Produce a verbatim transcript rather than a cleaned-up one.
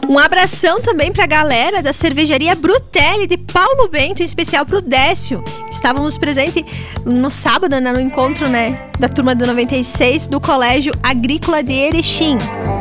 Um abração também pra galera da cervejaria Brutelli de Paulo Bento, em especial pro Décio. Estávamos presentes no sábado, né, no encontro, né, da turma do noventa e seis do Colégio Agrícola de Erechim.